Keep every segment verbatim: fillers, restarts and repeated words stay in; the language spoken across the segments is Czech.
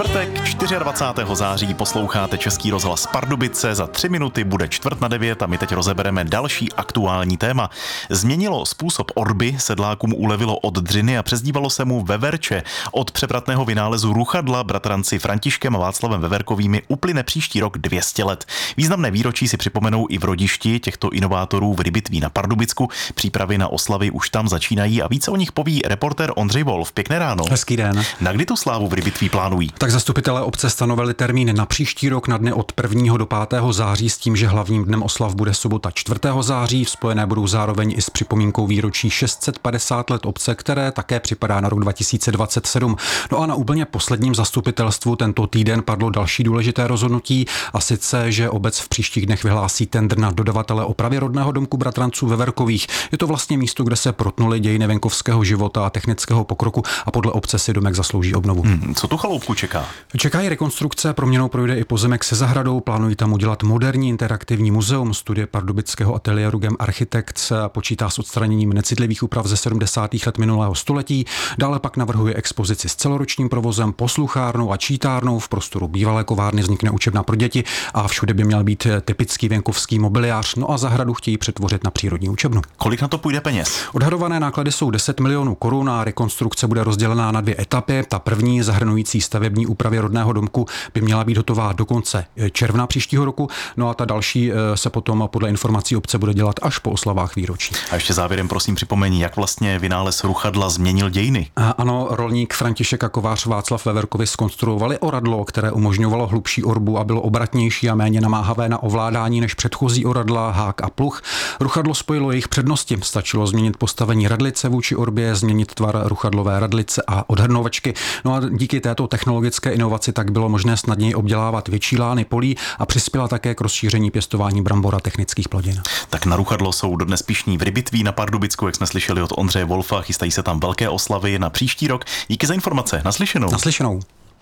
čtvrtek, dvacátého čtvrtého září, posloucháte Český rozhlas Pardubice, za tři minuty bude čtvrt na devět a my teď rozebereme další aktuální téma. Změnilo způsob orby, sedlákům ulevilo od dřiny a přezdívalo se mu veverče. Od převratného vynálezu ruchadla bratranci Františkem a Václavem Veverkovými uplyne příští rok dvě stě let. Významné výročí si připomenou i v rodišti těchto inovátorů v Rybitví na Pardubicku. Přípravy na oslavy už tam začínají a více o nich poví reportér Ondřej Wolf. Pěkné ráno. Hezký den. Na kdy tu slávu v Rybitví plánují? Tak zastupitelé obce stanovili termín na příští rok na dny od prvního do pátého září s tím, že hlavním dnem oslav bude sobota čtvrtého září. Spojené budou zároveň i s připomínkou výročí šest set padesát let obce, které také připadá na rok dva tisíce dvacet sedm. No a na úplně posledním zastupitelstvu tento týden padlo další důležité rozhodnutí, a sice, že obec v příštích dnech vyhlásí tendr na dodavatele opravy rodného domku bratranců Veverkových. Je to vlastně místo, kde se protnuly dějiny venkovského života a technického pokroku a podle obce si domek zaslouží obnovu. Hmm, co tu chaloupku čeká? Čeká i rekonstrukce, proměnou projde i pozemek se zahradou, plánují tam udělat moderní interaktivní muzeum. Studie pardubického ateliéru Gem Architects počítá s odstraněním necitlivých úprav ze sedmdesátých let minulého století. Dále pak navrhuje expozici s celoročním provozem, posluchárnou a čítárnou. V prostoru bývalé kovárny vznikne učebna pro děti a všude by měl být typický venkovský mobiliář. No a zahradu chtějí přetvořit na přírodní učebnu. Kolik na to půjde peněz? Odhadované náklady jsou deset milionů korun a rekonstrukce bude rozdělená na dvě etapy. Ta první, zahrnující stavební úpravy rodného domku, by měla být hotová do konce června příštího roku. No a ta další se potom podle informací obce bude dělat až po oslavách výročí. A ještě závěrem prosím připomeň, jak vlastně vynález ruchadla změnil dějiny. A ano, rolník František a kovář Václav Veverkovi zkonstruovali oradlo, které umožňovalo hlubší orbu a bylo obratnější a méně namáhavé na ovládání než předchozí oradla, hák a pluh. Ruchadlo spojilo jejich přednosti. Stačilo změnit postavení radlice vůči orbě, změnit tvar ruchadlové radlice a odhrnovačky. No a díky této technologické inovaci tak bylo možné snadněji obdělávat větší lány polí a přispěla také k rozšíření pěstování brambor a technických plodin. Tak na ruchadlo jsou dodnes pyšní v Rybitví na Pardubicku, jak jsme slyšeli od Ondřeje Wolfa, chystají se tam velké oslavy na příští rok. Díky za informace. Naslyšenou. Naslyšenou.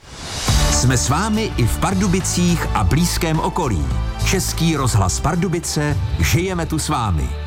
Jsme s vámi i v Pardubicích a blízkém okolí. Český rozhlas Pardubice, žijeme tu s vámi.